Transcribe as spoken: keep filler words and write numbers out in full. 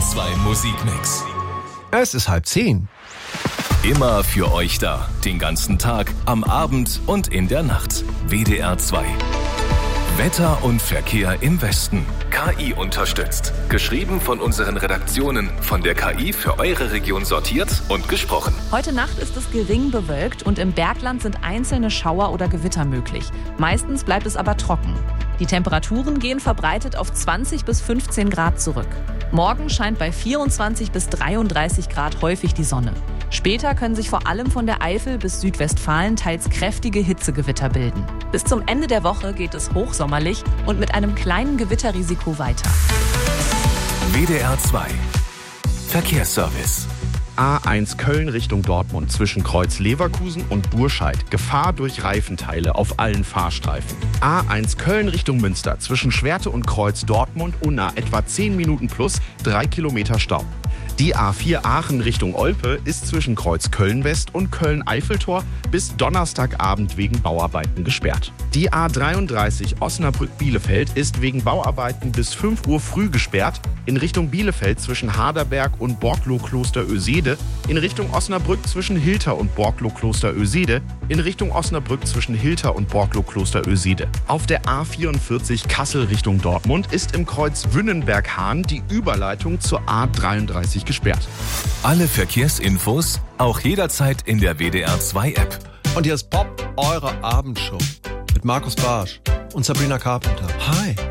zwei Musikmix. Es ist halb zehn. Immer für euch da. Den ganzen Tag, am Abend und in der Nacht. W D R zwei. Wetter und Verkehr im Westen. K I unterstützt. Geschrieben von unseren Redaktionen. Von der K I für eure Region sortiert und gesprochen. Heute Nacht ist es gering bewölkt und im Bergland sind einzelne Schauer oder Gewitter möglich. Meistens bleibt es aber trocken. Die Temperaturen gehen verbreitet auf zwanzig bis fünfzehn Grad zurück. Morgen scheint bei vierundzwanzig bis dreiunddreißig Grad häufig die Sonne. Später können sich vor allem von der Eifel bis Südwestfalen teils kräftige Hitzegewitter bilden. Bis zum Ende der Woche geht es hochsommerlich und mit einem kleinen Gewitterrisiko weiter. W D R zwei. Verkehrsservice. A eins Köln Richtung Dortmund zwischen Kreuz Leverkusen und Burscheid. Gefahr durch Reifenteile auf allen Fahrstreifen. A eins Köln Richtung Münster zwischen Schwerte und Kreuz Dortmund Unna etwa zehn Minuten plus drei Kilometer Stau. Die A vier Aachen Richtung Olpe ist zwischen Kreuz Köln-West und Köln-Eiffeltor bis Donnerstagabend wegen Bauarbeiten gesperrt. Die A dreiunddreißig Osnabrück-Bielefeld ist wegen Bauarbeiten bis fünf Uhr früh gesperrt. In Richtung Bielefeld zwischen Harderberg und Borglow-Kloster-Ösede. In Richtung Osnabrück zwischen Hilter und Borglow-Kloster-Ösede. In Richtung Osnabrück zwischen Hilter und Borglow-Kloster-Ösede. Auf der A vierundvierzig Kassel Richtung Dortmund ist im Kreuz Wünnenberg-Hahn die Überleitung zur A dreiunddreißig gesperrt. Alle Verkehrsinfos auch jederzeit in der W D R zwei App. Und hier ist Pop, eure Abendshow mit Markus Barsch und Sabrina Carpenter. Hi.